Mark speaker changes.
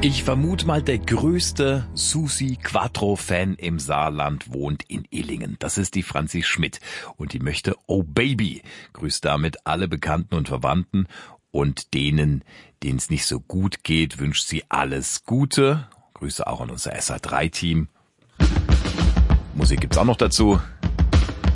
Speaker 1: Ich vermute mal, der größte Susi Quattro-Fan im Saarland wohnt in Illingen. Das ist die Franzi Schmidt. Und die möchte Oh Baby. Grüßt damit alle Bekannten und Verwandten. Und denen, denen es nicht so gut geht, wünscht sie alles Gute. Grüße auch an unser SA3-Team. Musik gibt's auch noch dazu.